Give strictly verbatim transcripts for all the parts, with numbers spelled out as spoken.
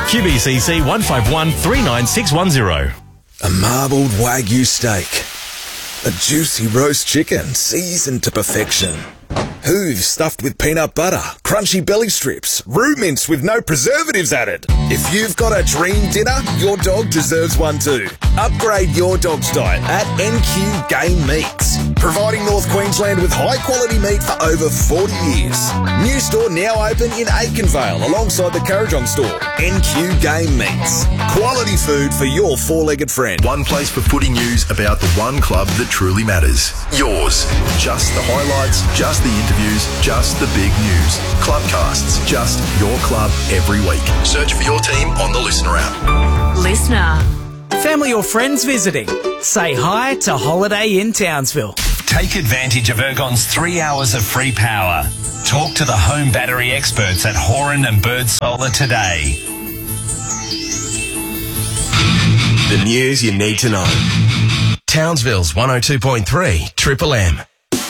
Q B C C one five one three nine six one zero. A marbled Wagyu steak. A juicy roast chicken seasoned to perfection. Hooves stuffed with peanut butter, crunchy belly strips, roux mince with no preservatives added. If you've got a dream dinner, your dog deserves one too. Upgrade your dog's diet at N Q Game Meats, providing North Queensland with high quality meat for over forty years. New store now open in Aikenvale alongside the Currajong store. N Q Game Meats, quality food for your four-legged friend. One place for footy news about the one club that truly matters. Yours. Just the highlights, just the interviews, just the big news. Clubcasts, just your club every week. Search for your team on the Listener app. Listener. Family or friends visiting? Say hi to Holiday in Townsville. Take advantage of Ergon's three hours of free power. Talk to the home battery experts at Horan and Bird Solar today. The news you need to know. Townsville's one oh two point three Triple M.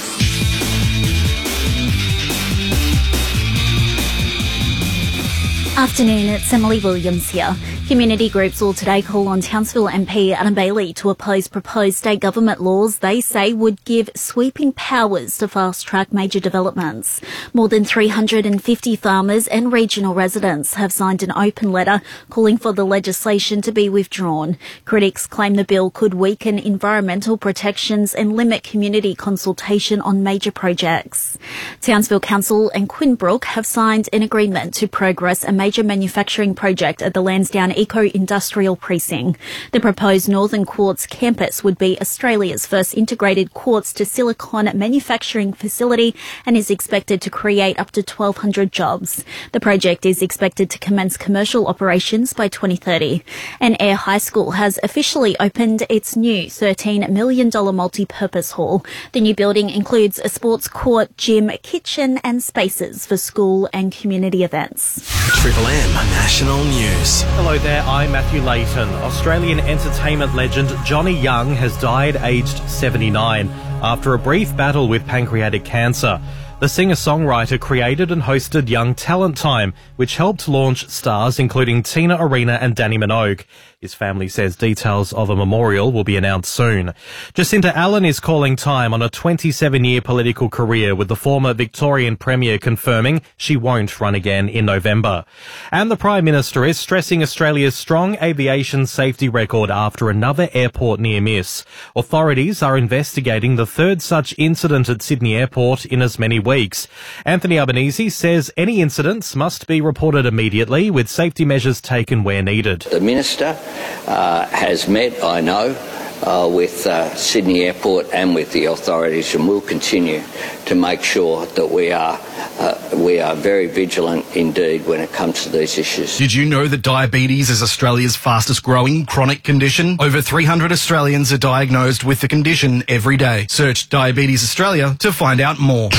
Afternoon, it's Emily Williams here. Community groups all today call on Townsville M P Adam Bailey to oppose proposed state government laws they say would give sweeping powers to fast-track major developments. More than three hundred fifty farmers and regional residents have signed an open letter calling for the legislation to be withdrawn. Critics claim the bill could weaken environmental protections and limit community consultation on major projects. Townsville Council and Quinbrook have signed an agreement to progress a major manufacturing project at the Lansdowne Eco-Industrial Precinct. The proposed Northern Quartz campus would be Australia's first integrated quartz to silicon manufacturing facility and is expected to create up to twelve hundred jobs. The project is expected to commence commercial operations by twenty thirty. And Ayr High School has officially opened its new thirteen million dollars multi-purpose hall. The new building includes a sports court, gym, kitchen and spaces for school and community events. Triple M National News. Hello there, I'm Matthew Layton. Australian entertainment legend Johnny Young has died aged seventy-nine after a brief battle with pancreatic cancer. The singer-songwriter created and hosted Young Talent Time, which helped launch stars including Tina Arena and Danny Minogue. His family says details of a memorial will be announced soon. Jacinta Allen is calling time on a twenty-seven-year political career, with the former Victorian Premier confirming she won't run again in November. And the Prime Minister is stressing Australia's strong aviation safety record after another airport near miss. Authorities are investigating the third such incident at Sydney Airport in as many weeks. Anthony Albanese says any incidents must be reported immediately, with safety measures taken where needed. The Minister uh, has met, I know, uh, with uh, Sydney Airport and with the authorities, and will continue to make sure that we are uh, we are very vigilant indeed when it comes to these issues. Did you know that diabetes is Australia's fastest growing chronic condition? Over three hundred Australians are diagnosed with the condition every day. Search Diabetes Australia to find out more.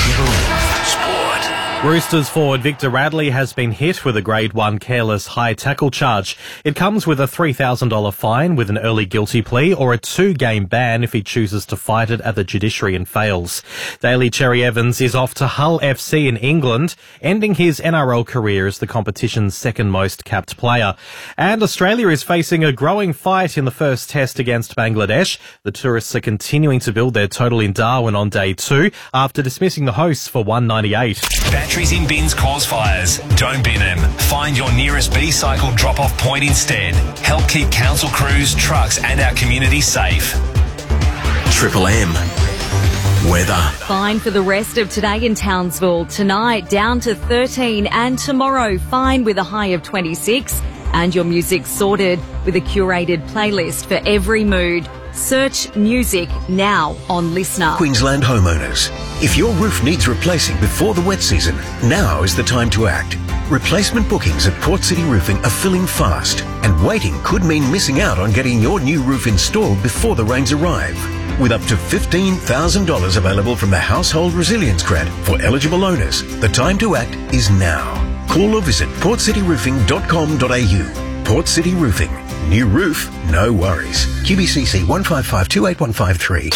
Roosters forward Victor Radley has been hit with a Grade one careless high tackle charge. It comes with a three thousand dollars fine with an early guilty plea or a two-game ban if he chooses to fight it at the judiciary and fails. Daly Cherry Evans is off to Hull F C in England, ending his N R L career as the competition's second most capped player. And Australia is facing a growing fight in the first test against Bangladesh. The tourists are continuing to build their total in Darwin on day two after dismissing the hosts for one ninety-eight. Batteries in bins cause fires. Don't bin them. Find your nearest B-Cycle drop-off point instead. Help keep council crews, trucks and our community safe. Triple M weather. Fine for the rest of today in Townsville. Tonight down to thirteen, and tomorrow fine with a high of twenty-six. And your music sorted with a curated playlist for every mood. Search music now on Listener. Queensland homeowners, if your roof needs replacing before the wet season, now is the time to act. Replacement bookings at Port City Roofing are filling fast, and waiting could mean missing out on getting your new roof installed before the rains arrive. With up to fifteen thousand dollars available from the Household Resilience Grant for eligible owners, the time to act is now. Call or visit port city roofing dot com dot a u. Port City Roofing. New roof, no worries. Q B C C one five five two eight one five three.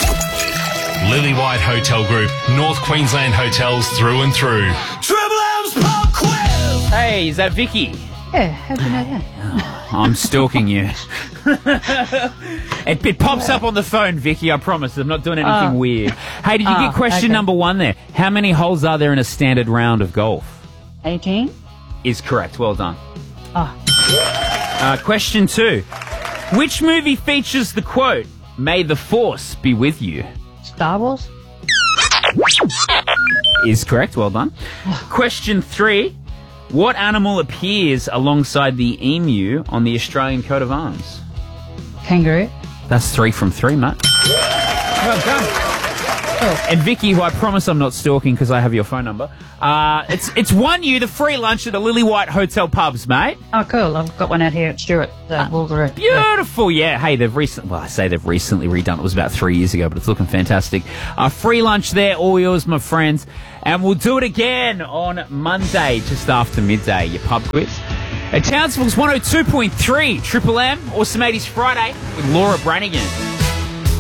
Lily White Hotel Group, North Queensland hotels through and through. Triple M's Pop Quiz! Hey, is that Vicky? Yeah, how do you know that? I'm stalking you. it, it pops up on the phone, Vicky, I promise. I'm not doing anything Oh. weird. Hey, did you Oh, get question okay. number one there? How many holes are there in a standard round of golf? eighteen? Is correct. Well done. Oh. Uh, question two. Which movie features the quote, "May the Force be with you"? Star Wars? Is correct. Well done. Question three. What animal appears alongside the emu on the Australian coat of arms? Kangaroo? That's three from three, mate. Well done. And Vicky, who I promise I'm not stalking because I have your phone number, uh, it's it's won you the free lunch at the Lily White Hotel Pubs, mate. Oh, cool. I've got one out here at Stewart, uh, Wallaroo. Beautiful, yeah. Hey, they've recently, well, I say they've recently redone it. It was about three years ago, but it's looking fantastic. Uh, free lunch there, all yours, my friends. And we'll do it again on Monday, just after midday, your pub quiz. At Townsville's one oh two point three, Triple M, Awesome eighties Friday with Laura Brannigan.